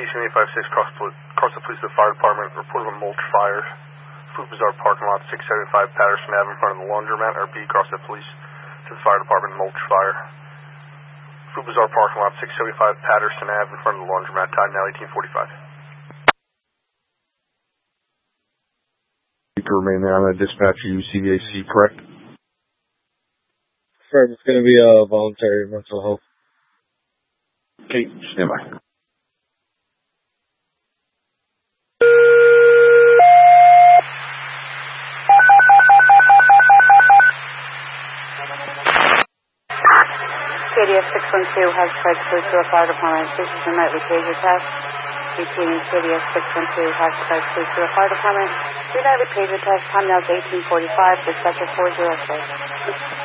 Station 856, cross the police to the fire department. Report of a mulch fire. Food Bazaar parking lot, 675 Patterson Ave in front of the laundromat. Or B, cross the police to the fire department, mulch fire. Food Bazaar parking lot, 675 Patterson Ave in front of the laundromat. Time now 1845. You can remain there. I'm going to dispatch you CVAC, correct? First, it's going to be a voluntary mental health. Okay, stand by. KDS 612 has tried to police to the fire department. This is a nightly pager test. Repeating, KDS 612 has tried to police to the fire department. Your nightly pager test. Time now is 1845. Dispatcher 406.